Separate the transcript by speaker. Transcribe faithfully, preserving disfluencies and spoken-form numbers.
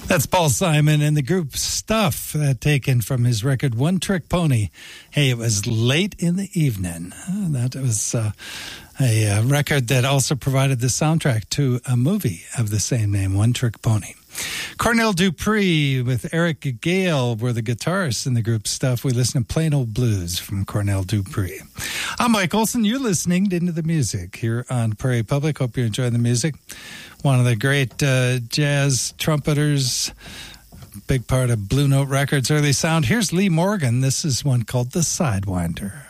Speaker 1: That's Paul Simon and the group Stuff, uh, taken from his record One Trick Pony. Hey, it was late in the evening. Uh, that was uh, a uh, record that also provided the soundtrack to a movie of the same name, One Trick Pony. Cornell Dupree with Eric Gale were the guitarists in the group Stuff. We listen to Plain Old Blues from Cornell Dupree. I'm Mike Olson. You're listening into the music here on Prairie Public. Hope you're enjoying the music. One of the great uh, jazz trumpeters, big part of Blue Note Records' early sound. Here's Lee Morgan. This is one called The Sidewinder.